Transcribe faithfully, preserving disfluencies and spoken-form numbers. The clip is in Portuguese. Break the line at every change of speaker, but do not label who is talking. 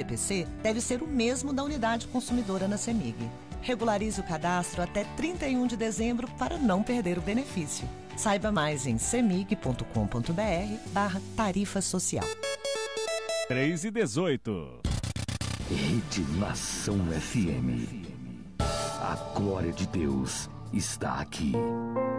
P C deve ser o mesmo da unidade consumidora na CEMIG. Regularize o cadastro até trinta e um de dezembro para não perder o benefício. Saiba mais em cemig.com.br barra tarifa social.
três e dezoito.
Rede Nação F M. A glória de Deus está aqui.